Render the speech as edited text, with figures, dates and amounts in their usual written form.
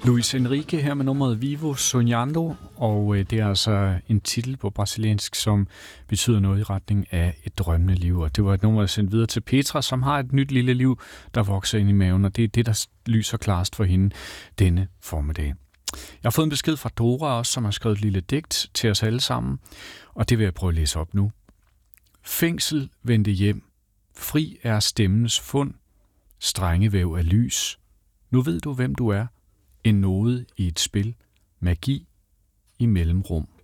Luis Enrique her med nummeret Vivo Sonhando, og det er altså en titel på brasiliansk, som betyder noget i retning af et drømmende liv. Og det var et nummer, der sendt videre til Petra, som har et nyt lille liv, der vokser ind i maven, og det er det, der lyser klarest for hende denne formiddag. Jeg har fået en besked fra Dora også, som har skrevet et lille digt til os alle sammen, og det vil jeg prøve at læse op nu. Fængsel vendte hjem, fri er stemmens fund, strengevæv af lys. Nu ved du, hvem du er. En node i et spil, magi i mellemrum.